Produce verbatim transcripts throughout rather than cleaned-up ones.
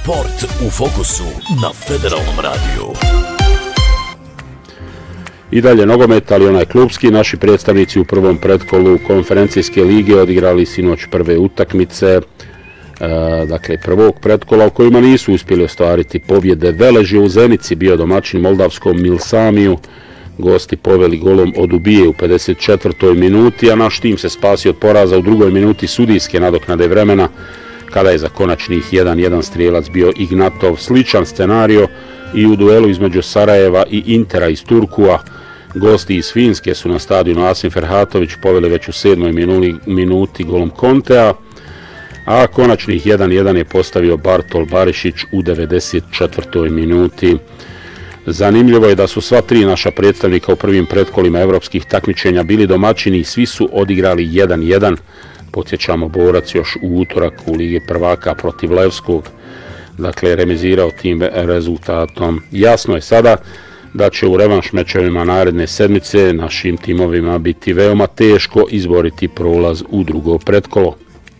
Sport u fokusu na Federalnom radiju. I dalje nogomet, ali onaj klubski. Naši predstavnici u prvom pretkolu konferencijske lige odigrali sinoć prve utakmice, e, dakle prvog pretkola u kojima nisu uspjeli ostvariti pobjede. Velež je u Zenici bio domaćin moldavskom Milsamiju. Gosti poveli golom od Ubije u pedeset četvrtoj minuti, a naš tim se spasio od poraza u drugoj minuti sudijske nadoknade vremena, kada je za konačnih jedan jedan strijelac bio Ignatov. Sličan scenario i u duelu između Sarajeva i Intera iz Turkua. Gosti iz Finske su na stadionu Asim Ferhatović poveli već u sedmoj minuti golom Kontea, a konačnih jedan jedan je postavio Bartol Barišić u devedeset četvrtoj minuti. Zanimljivo je da su sva tri naša predstavnika u prvim pretkolima evropskih takmičenja bili domaćini i svi su odigrali jedan jedan. Podsjećamo, Borac još u utorak u Ligi prvaka protiv Levskog, dakle remizirao tim rezultatom. Jasno je sada da će u revanš mečevima naredne sedmice našim timovima biti veoma teško izboriti prolaz u drugo pretkolo.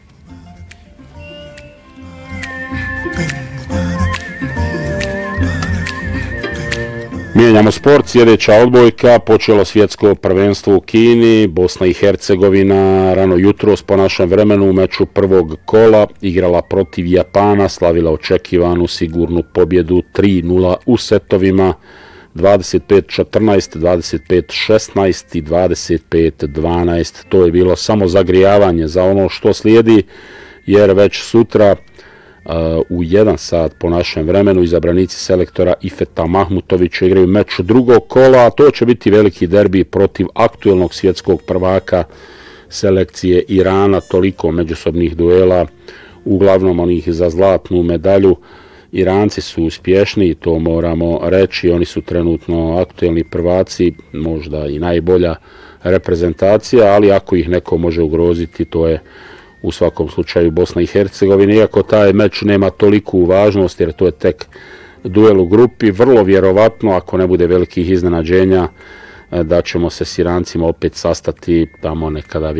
Mijenjamo sport, sljedeća odbojka, počelo svjetsko prvenstvo u Kini, Bosna i Hercegovina rano jutros po našem vremenu u meču prvog kola igrala protiv Japana, slavila očekivanu sigurnu pobjedu tri nula u setovima, dvadeset pet četrnaest, dvadeset pet šesnaest i dvadeset pet dvanaest. To je bilo samo zagrijavanje za ono što slijedi, jer već sutra u jedan sat po našem vremenu izabranici selektora Ifeta Mahmutovića igraju meč drugog kola, a to će biti veliki derbi protiv aktuelnog svjetskog prvaka selekcije Irana. Toliko međusobnih duela, uglavnom onih za zlatnu medalju. Iranci su uspješni, to moramo reći, oni su trenutno aktuelni prvaci, možda i najbolja reprezentacija, ali ako ih neko može ugroziti, to je u svakom slučaju Bosna i Hercegovina, iako taj meč nema toliku važnost jer to je tek duel u grupi. Vrlo vjerovatno, ako ne bude velikih iznenađenja, da ćemo se s Irancima opet sastati tamo nekada